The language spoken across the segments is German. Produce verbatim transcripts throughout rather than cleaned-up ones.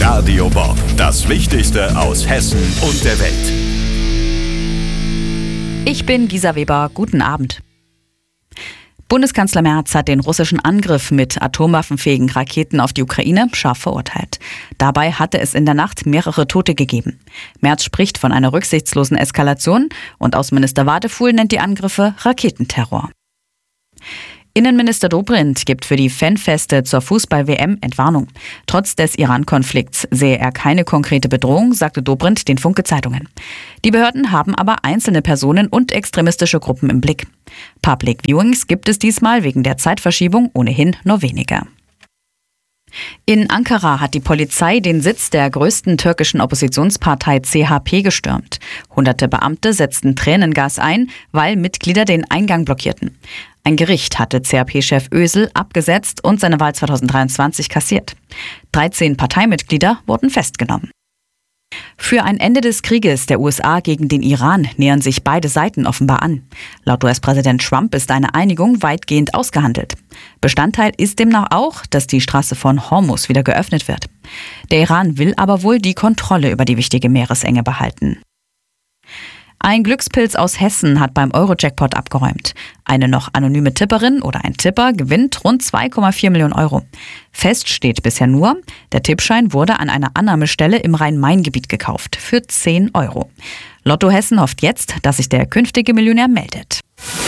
Radio Bob, das Wichtigste aus Hessen und der Welt. Ich bin Gisa Weber, guten Abend. Bundeskanzler Merz hat den russischen Angriff mit atomwaffenfähigen Raketen auf die Ukraine scharf verurteilt. Dabei hatte es in der Nacht mehrere Tote gegeben. Merz spricht von einer rücksichtslosen Eskalation und Außenminister Wadefuhl nennt die Angriffe Raketenterror. Innenminister Dobrindt gibt für die Fanfeste zur Fußball-W M Entwarnung. Trotz des Iran-Konflikts sehe er keine konkrete Bedrohung, sagte Dobrindt den Funke-Zeitungen. Die Behörden haben aber einzelne Personen und extremistische Gruppen im Blick. Public Viewings gibt es diesmal wegen der Zeitverschiebung ohnehin nur weniger. In Ankara hat die Polizei den Sitz der größten türkischen Oppositionspartei C H P gestürmt. Hunderte Beamte setzten Tränengas ein, weil Mitglieder den Eingang blockierten. Ein Gericht hatte C H P-Chef Özal abgesetzt und seine Wahl zweitausenddreiundzwanzig kassiert. dreizehn Parteimitglieder wurden festgenommen. Für ein Ende des Krieges der U S A gegen den Iran nähern sich beide Seiten offenbar an. Laut U S-Präsident Trump ist eine Einigung weitgehend ausgehandelt. Bestandteil ist demnach auch, dass die Straße von Hormuz wieder geöffnet wird. Der Iran will aber wohl die Kontrolle über die wichtige Meeresenge behalten. Ein Glückspilz aus Hessen hat beim Euro-Jackpot abgeräumt. Eine noch anonyme Tipperin oder ein Tipper gewinnt rund zwei Komma vier Millionen Euro. Fest steht bisher nur, der Tippschein wurde an einer Annahmestelle im Rhein-Main-Gebiet gekauft für zehn Euro. Lotto Hessen hofft jetzt, dass sich der künftige Millionär meldet.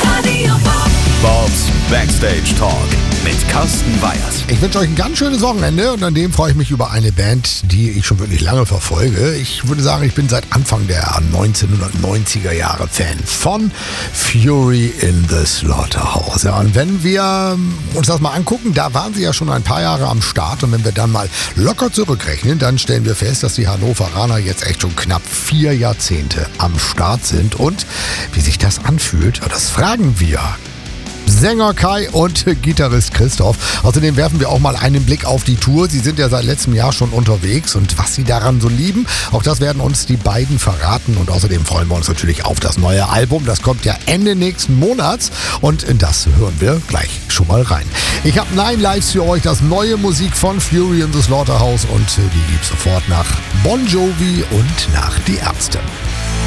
Bobs Backstage Talk mit Carsten Weyers. Ich wünsche euch ein ganz schönes Wochenende und an dem freue ich mich über eine Band, die ich schon wirklich lange verfolge. Ich würde sagen, ich bin seit Anfang der neunzehnhundertneunziger Jahre Fan von Fury in the Slaughterhouse. Ja, und wenn wir uns das mal angucken, da waren sie ja schon ein paar Jahre am Start und wenn wir dann mal locker zurückrechnen, dann stellen wir fest, dass die Hannoveraner jetzt echt schon knapp vier Jahrzehnte am Start sind und wie sich das anfühlt, das fragen wir Sänger Kai und Gitarrist Christoph. Außerdem werfen wir auch mal einen Blick auf die Tour. Sie sind ja seit letztem Jahr schon unterwegs und was sie daran so lieben, auch das werden uns die beiden verraten. Und außerdem freuen wir uns natürlich auf das neue Album. Das kommt ja Ende nächsten Monats und in das hören wir gleich schon mal rein. Ich habe Nine Lives für euch, das neue Musik von Fury in the Slaughterhouse und die gibt sofort nach Bon Jovi und nach Die Ärzte.